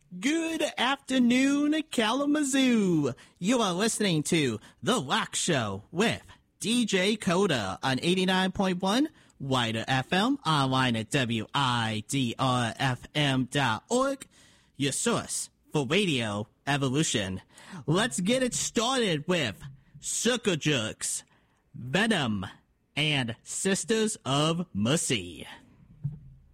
Good afternoon, Kalamazoo. You are listening to The Rock Show with DJ Coda on 89.1 Wider FM, online at WIDRFM.org, your source for radio evolution. Let's get it started with Circle Jerks, Venom, and Sisters of Mercy.